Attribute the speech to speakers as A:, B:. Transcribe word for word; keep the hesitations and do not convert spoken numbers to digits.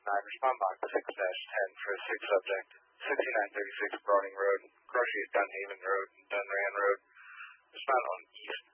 A: nine, respond box six dash ten for a six subject, sixty-nine thirty-six Browning Road, Grocery Dunhaven Road, and Dunran Road. Respond on East